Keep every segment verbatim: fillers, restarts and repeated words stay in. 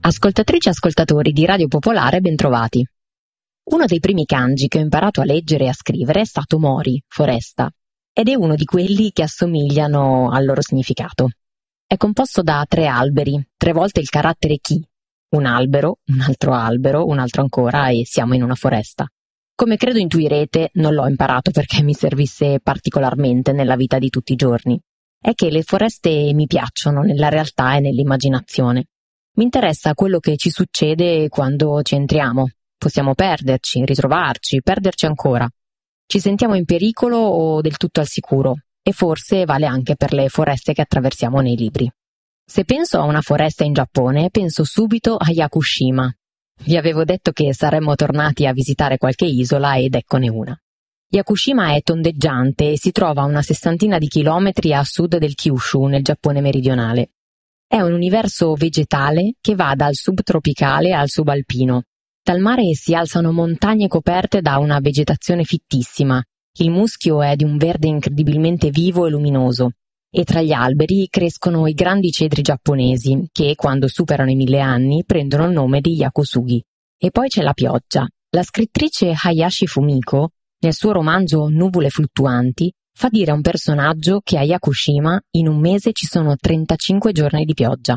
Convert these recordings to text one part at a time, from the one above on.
Ascoltatrici e ascoltatori di Radio Popolare, bentrovati. Uno dei primi kanji che ho imparato a leggere e a scrivere è stato mori, foresta, ed è uno di quelli che assomigliano al loro significato. È composto da tre alberi, tre volte il carattere ki, un albero, un altro albero, un altro ancora e siamo in una foresta. Come credo intuirete, non l'ho imparato perché mi servisse particolarmente nella vita di tutti i giorni. È che le foreste mi piacciono nella realtà e nell'immaginazione. Mi interessa quello che ci succede quando ci entriamo. Possiamo perderci, ritrovarci, perderci ancora. Ci sentiamo in pericolo o del tutto al sicuro, e forse vale anche per le foreste che attraversiamo nei libri. Se penso a una foresta in Giappone, penso subito a Yakushima. Vi avevo detto che saremmo tornati a visitare qualche isola ed eccone una. Yakushima è tondeggiante e si trova a una sessantina di chilometri a sud del Kyushu, nel Giappone meridionale. È un universo vegetale che va dal subtropicale al subalpino. Dal mare si alzano montagne coperte da una vegetazione fittissima. Il muschio è di un verde incredibilmente vivo e luminoso. E tra gli alberi crescono i grandi cedri giapponesi, che, quando superano i mille anni, prendono il nome di Yakusugi. E poi c'è la pioggia. La scrittrice Hayashi Fumiko, nel suo romanzo Nuvole fluttuanti, fa dire a un personaggio che a Yakushima in un mese ci sono trentacinque giorni di pioggia.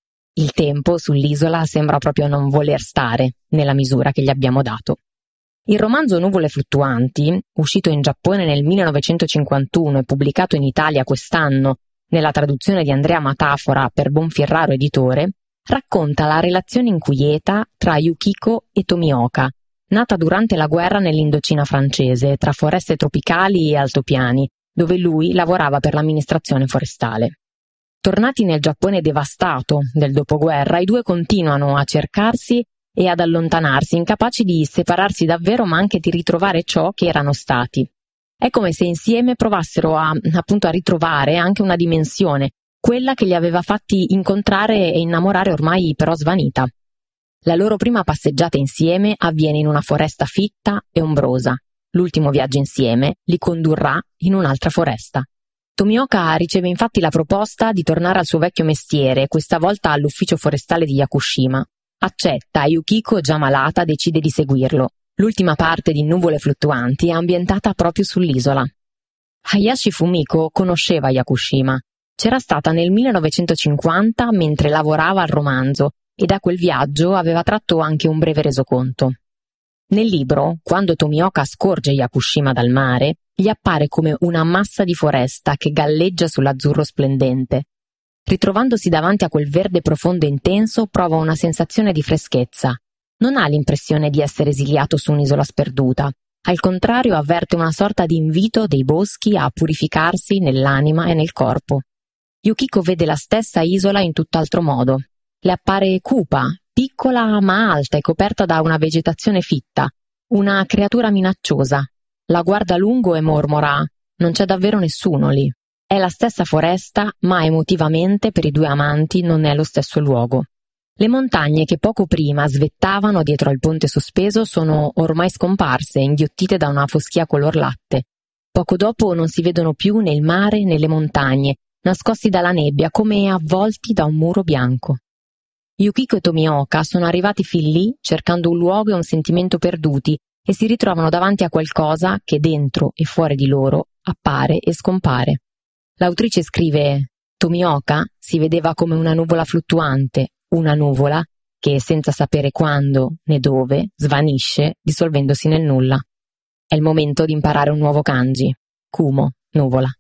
Il tempo sull'isola sembra proprio non voler stare, nella misura che gli abbiamo dato. Il romanzo Nuvole fluttuanti, uscito in Giappone nel millenovecentocinquantuno e pubblicato in Italia quest'anno nella traduzione di Andrea Matafora per Bonfierraro Editore, racconta la relazione inquieta tra Yukiko e Tomioka, nata durante la guerra nell'Indocina francese, tra foreste tropicali e altopiani, dove lui lavorava per l'amministrazione forestale. Tornati nel Giappone devastato del dopoguerra, i due continuano a cercarsi e ad allontanarsi, incapaci di separarsi davvero, ma anche di ritrovare ciò che erano stati. È come se insieme provassero a, appunto, a ritrovare anche una dimensione, quella che li aveva fatti incontrare e innamorare ormai però svanita. La loro prima passeggiata insieme avviene in una foresta fitta e ombrosa. L'ultimo viaggio insieme li condurrà in un'altra foresta. Tomioka riceve infatti la proposta di tornare al suo vecchio mestiere, questa volta all'ufficio forestale di Yakushima. Accetta e Yukiko, già malata, decide di seguirlo. L'ultima parte di Nuvole fluttuanti è ambientata proprio sull'isola. Hayashi Fumiko conosceva Yakushima. C'era stata nel millenovecentocinquanta mentre lavorava al romanzo e da quel viaggio aveva tratto anche un breve resoconto. Nel libro, quando Tomioka scorge Yakushima dal mare, gli appare come una massa di foresta che galleggia sull'azzurro splendente. Ritrovandosi davanti a quel verde profondo e intenso, prova una sensazione di freschezza. Non ha l'impressione di essere esiliato su un'isola sperduta. Al contrario, avverte una sorta di invito dei boschi a purificarsi nell'anima e nel corpo. Yukiko vede la stessa isola in tutt'altro modo. Le appare cupa, piccola ma alta e coperta da una vegetazione fitta, una creatura minacciosa. La guarda a lungo e mormora: non c'è davvero nessuno lì. È la stessa foresta, ma emotivamente per i due amanti non è lo stesso luogo. Le montagne che poco prima svettavano dietro al ponte sospeso sono ormai scomparse, inghiottite da una foschia color latte. Poco dopo non si vedono più né il mare né le montagne, nascosti dalla nebbia come avvolti da un muro bianco. Yukiko e Tomioka sono arrivati fin lì cercando un luogo e un sentimento perduti e si ritrovano davanti a qualcosa che dentro e fuori di loro appare e scompare. L'autrice scrive: Tomioka si vedeva come una nuvola fluttuante, una nuvola che senza sapere quando né dove svanisce dissolvendosi nel nulla. È il momento di imparare un nuovo kanji. Kumo, nuvola.